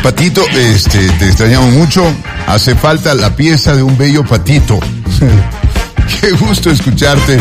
Patito, te extrañamos mucho. Hace falta la pieza de un bello patito. Qué gusto escucharte.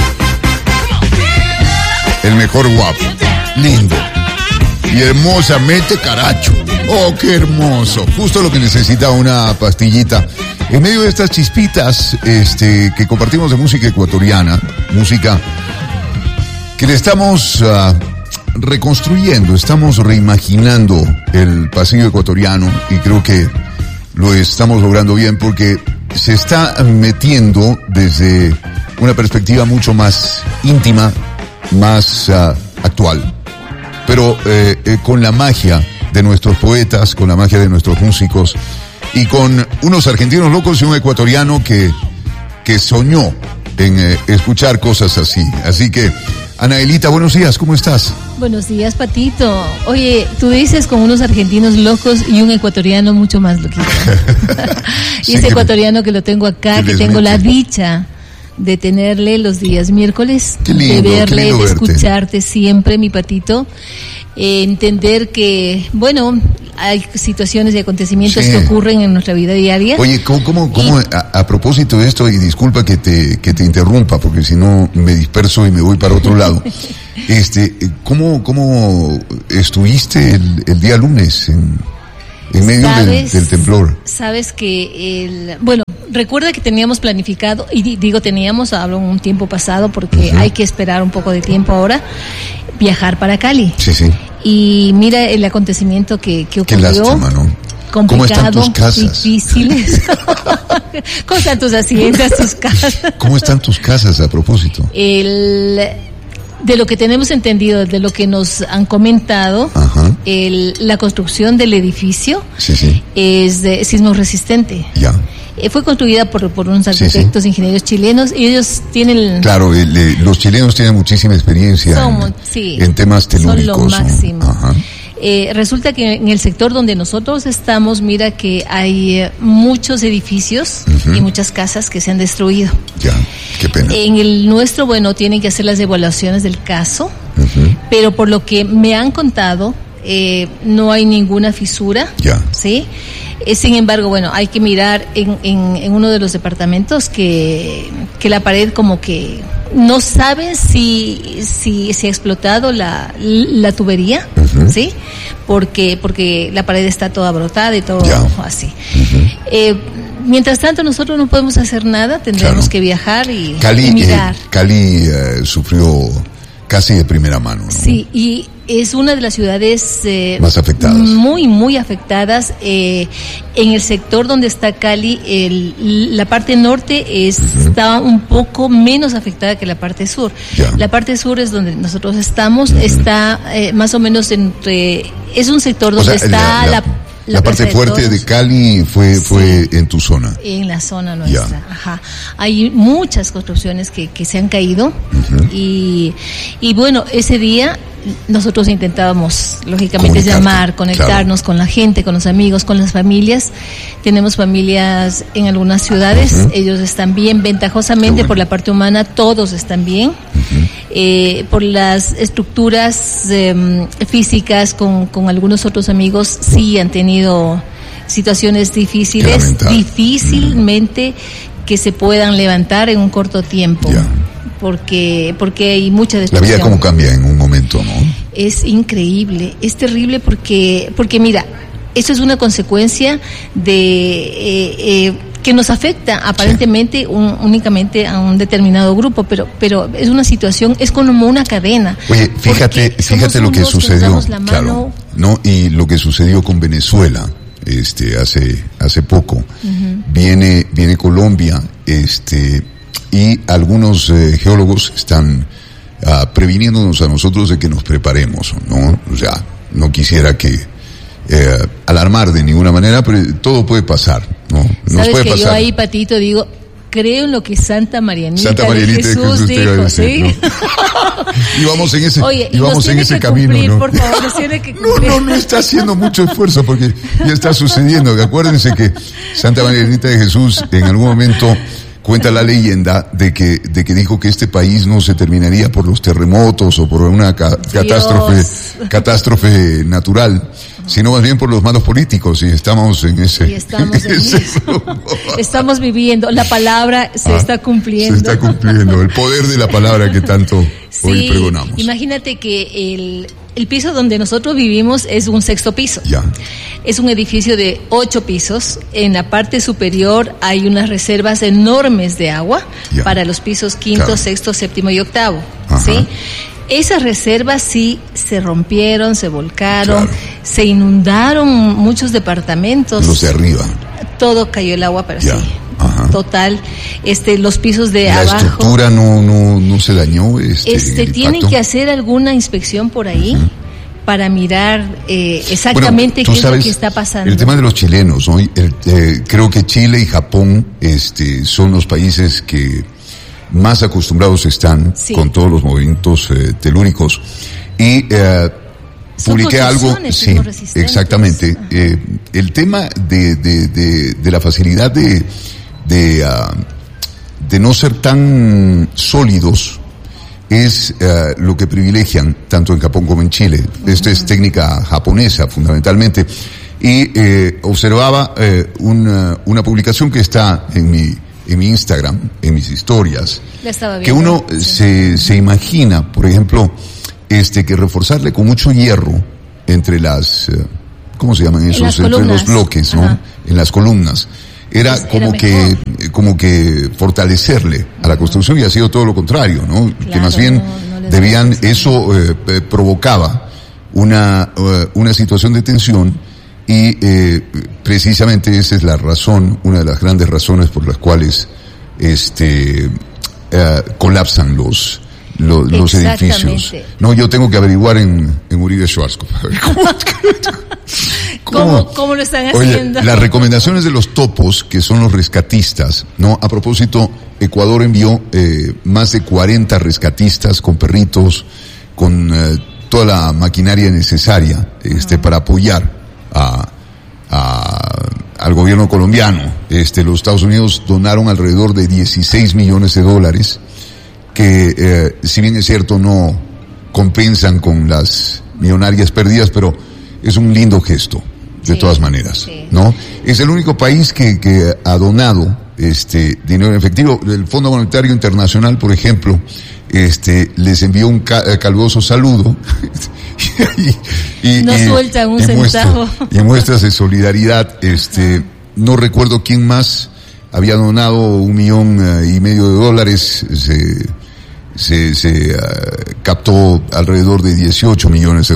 El mejor guapo, lindo y hermosamente caracho. Oh, qué hermoso. Justo lo que necesita una pastillita. En medio de estas chispitas, que compartimos de música ecuatoriana, música que le estamos reconstruyendo, estamos reimaginando el pasillo ecuatoriano, y creo que lo estamos logrando bien porque se está metiendo desde una perspectiva mucho más íntima, más actual, pero con la magia de nuestros poetas, con la magia de nuestros músicos y con unos argentinos locos y un ecuatoriano que soñó en escuchar cosas así. Así que, Anaelita, buenos días, ¿cómo estás? Buenos días, Patito. Oye, tú dices con unos argentinos locos y un ecuatoriano mucho más loquito. Y sí, ese ecuatoriano que lo tengo acá, que tengo la dicha de tenerle los días miércoles, lindo, de verle, de verte. escucharte siempre, mi Patito. Entender que, bueno, hay situaciones y acontecimientos que ocurren en nuestra vida diaria. Oye, ¿cómo a propósito de esto, y disculpa que te interrumpa, porque si no me disperso y me voy para otro lado, ¿cómo estuviste el día lunes en medio del temblor? Sabes que recuerda que teníamos planificado, y digo teníamos, hablo un tiempo pasado porque hay que esperar un poco de tiempo ahora, viajar para Cali. Sí, sí. Y mira el acontecimiento que ocurrió. Qué lástima, ¿no? Complicado, ¿cómo están tus casas? Difíciles. ¿Cómo están tus haciendas, tus casas? ¿Cómo están tus casas a propósito? De lo que tenemos entendido, de lo que nos han comentado, la construcción del edificio es sismo resistente. Ya. Fue construida por unos arquitectos, ingenieros chilenos, y ellos tienen... Claro, los chilenos tienen muchísima experiencia en temas telúricos. Son lo máximo. Resulta que en el sector donde nosotros estamos, mira que hay muchos edificios y muchas casas que se han destruido. Ya, qué pena. En el nuestro, tienen que hacer las evaluaciones del caso, pero por lo que me han contado, no hay ninguna fisura. Ya. ¿Sí? Sin embargo, hay que mirar en uno de los departamentos que la pared como que no saben si ha explotado la tubería, ¿sí? Porque la pared está toda brotada y todo así. Mientras tanto, nosotros no podemos hacer nada, tendremos que viajar y mirar. Cali sufrió casi de primera mano, ¿no? Sí, y es una de las ciudades más afectadas. Muy, muy afectadas. En el sector donde está Cali, la parte norte está un poco menos afectada que la parte sur. Ya. La parte sur es donde nosotros estamos, está más o menos es un sector donde está la parte fuerte de Cali fue en tu zona. En la zona nuestra, Hay muchas construcciones que se han caído y ese día nosotros intentábamos, lógicamente, conectarnos con la gente, con los amigos, con las familias. Tenemos familias en algunas ciudades, ellos están bien, ventajosamente por la parte humana, todos están bien. Por las estructuras físicas, con algunos otros amigos, sí han tenido situaciones difíciles, difícilmente que se puedan levantar en un corto tiempo. Ya. Porque hay mucha destrucción. La vida cómo cambia en un momento, ¿no? Es increíble, es terrible porque mira, eso es una consecuencia de que nos afecta aparentemente únicamente a un determinado grupo, pero es una situación, es como una cadena. Oye, fíjate lo que sucedió, claro, ¿no? Y lo que sucedió con Venezuela, hace poco. Viene Colombia, y algunos geólogos están previniéndonos a nosotros de que nos preparemos, ¿no? O sea, no quisiera que alarmar de ninguna manera, pero todo puede pasar, ¿no? Nos puede pasar. Yo ahí, Patito, digo, creo en lo que Santa Marianita de Jesús dijo, ¿sí? ¿no? Y vamos en ese, Oye, en ese camino, cumplir, ¿no? Por favor, nos tiene que cumplir. No está haciendo mucho esfuerzo porque ya está sucediendo. Acuérdense que Santa Marianita de Jesús en algún momento cuenta la leyenda de que dijo que este país no se terminaría por los terremotos o por una catástrofe natural, sino más bien por los malos políticos, y estamos en ese... Y estamos en eso. Estamos viviendo, la palabra se está cumpliendo. Se está cumpliendo, el poder de la palabra que tanto hoy pregonamos. Imagínate que el piso donde nosotros vivimos es un 6º piso. Ya. Es un edificio de 8 pisos. En la parte superior hay unas reservas enormes de agua para los pisos 5º, claro. 6º, 7º y 8º. ¿Sí? Esas reservas sí se rompieron, se volcaron, claro. Se inundaron muchos departamentos. Los de arriba. Todo cayó el agua, pero sí. Total, los pisos de la abajo. La estructura no se dañó. Tienen que hacer alguna inspección por ahí para mirar exactamente qué es lo que está pasando. El tema de los chilenos, ¿no? Creo que Chile y Japón son los países que más acostumbrados están con todos los movimientos telúricos. Y publiqué algo, sí, exactamente. El tema de la facilidad de no ser tan sólidos es lo que privilegian tanto en Japón como en Chile. Esto es técnica japonesa fundamentalmente. Y observaba una publicación que está en mi Instagram, en mis historias, que uno se imagina, por ejemplo, que reforzarle con mucho hierro entre las, ¿cómo se llaman esos? Entre los bloques, ¿no? En las columnas. Era como que fortalecerle a la construcción, y ha sido todo lo contrario, ¿no? Claro, que más bien eso provocaba una situación de tensión, y precisamente esa es la razón, una de las grandes razones por las cuales colapsan los edificios. No, yo tengo que averiguar en Uribe Schwarzkopf. ¿Cómo lo están haciendo? Oye, las recomendaciones de los topos, que son los rescatistas, ¿no? A propósito, Ecuador envió más de 40 rescatistas con perritos, con toda la maquinaria necesaria para apoyar al gobierno colombiano. Los Estados Unidos donaron alrededor de $16 millones, que si bien es cierto no compensan con las millonarias pérdidas, pero es un lindo gesto de todas maneras, ¿no? Es el único país que ha donado dinero en efectivo. El Fondo Monetario Internacional, por ejemplo, les envió un caluroso saludo y no sueltan un centavo. Y muestras de solidaridad. No recuerdo quién más había donado $1.5 millones. Se captó alrededor de $18 millones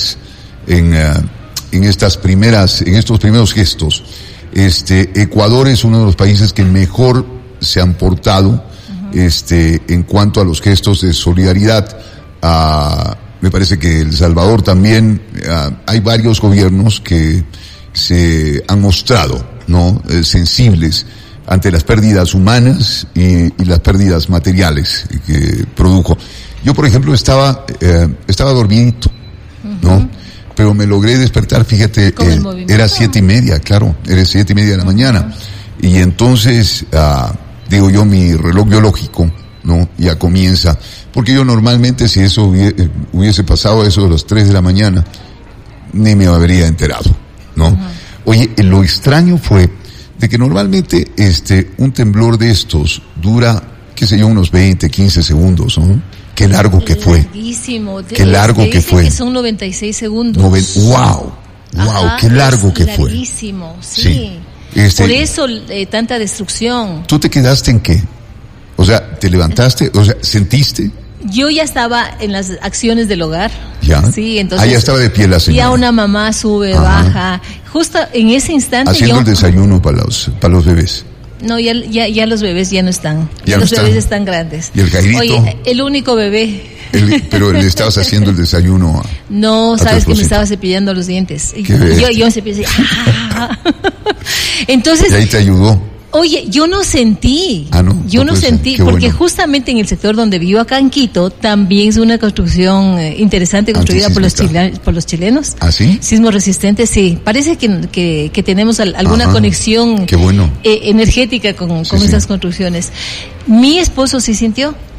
en estos primeros gestos. Ecuador es uno de los países que mejor se han portado en cuanto a los gestos de solidaridad. Me parece que El Salvador también. Hay varios gobiernos que se han mostrado, ¿no? Sensibles ante las pérdidas humanas y las pérdidas materiales que produjo. Yo, por ejemplo, estaba dormidito, ¿no? Pero me logré despertar, fíjate, era 7:30, claro, era 7:30 de la mañana. Y entonces, digo yo, mi reloj biológico, ¿no? Ya comienza. Porque yo normalmente, si eso hubiese pasado a eso de las 3 de la mañana, ni me habría enterado, ¿no? Oye, lo extraño fue de que normalmente un temblor de estos dura, qué sé yo, unos 20, 15 segundos, ¿no? Qué largo que fue. Larguísimo. Qué largo que fue. Que son 96 segundos. Wow, qué largo que fue. Larguísimo, sí. Por eso tanta destrucción. ¿Tú te quedaste en qué? O sea, ¿te levantaste? O sea, ¿sentiste? Yo ya estaba en las acciones del hogar. ¿Ya? Sí, entonces. Ya estaba de pie la señora. Ya una mamá sube, baja. Justo en ese instante. Haciendo el desayuno para los bebés. No, ya los bebés ya no están. Bebés están grandes. ¿Y el Jairito? Oye, el único bebé. Pero le estabas haciendo el desayuno No, sabes que me estaba cepillando los dientes. Yo me cepillé así. Entonces. ¿Y ahí te ayudó? Oye, yo no sentí. ¿No? Yo no sentí, porque justamente en el sector donde vivo acá en Quito, también es una construcción interesante construida por los chilenos. ¿Ah, sí? Sismo resistente, sí. Parece que tenemos alguna conexión Qué bueno. energética con esas construcciones. Mi esposo sí sintió.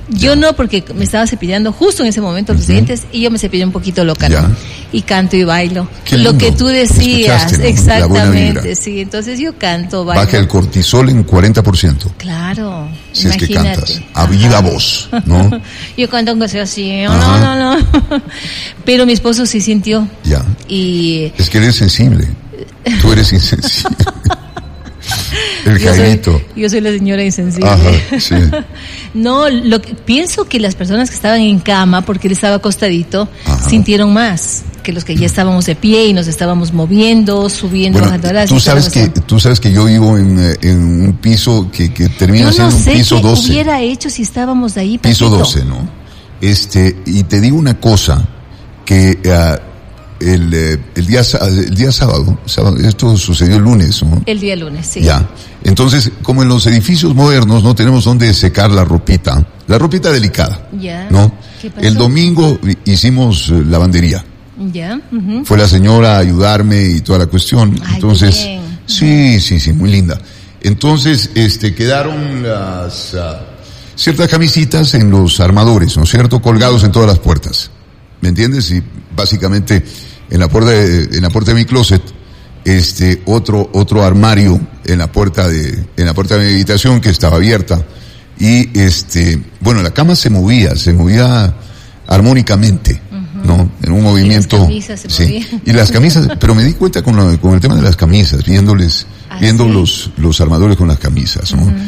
Yo no, porque me estaba cepillando justo en ese momento los dientes y yo me cepillé un poquito loca, ¿no? Y canto y bailo. Lo que tú decías, ¿no? Exactamente, sí. Entonces yo canto, bailo. Baja el cortisol en 40%. Claro. Si es que cantas, a viva voz, ¿no? Yo canto aunque sea así, no. Pero mi esposo sí sintió. Ya. Y... Es que eres sensible. Tú eres insensible. Yo soy la señora insensible. Ajá, sí. No, pienso que las personas que estaban en cama, porque él estaba acostadito, sintieron más que los que ya estábamos de pie y nos estábamos moviendo, subiendo, bajando. Tú sabes que yo vivo en un piso que termina siendo un piso 12. Yo no sé qué hubiera hecho si estábamos de ahí. Piso 12, ¿no? Y te digo una cosa, que el día sábado, esto sucedió el lunes, ¿no? El día lunes, sí. Ya. Entonces, como en los edificios modernos no tenemos dónde secar la ropita delicada, ya. ¿no? ¿Qué pasó? El domingo hicimos lavandería. Ya. Fue la señora a ayudarme y toda la cuestión. Ay, entonces, bien. sí, muy linda. Entonces, quedaron las ciertas camisitas en los armadores, ¿no es cierto? Colgados en todas las puertas. ¿Me entiendes? Y básicamente en la puerta de mi closet, otro armario en la puerta de mi habitación que estaba abierta. Y la cama se movía armónicamente, ¿no? En un movimiento. Y las camisas se movían. Y las camisas, pero me di cuenta con el tema de las camisas, viendo los armadores con las camisas, ¿no?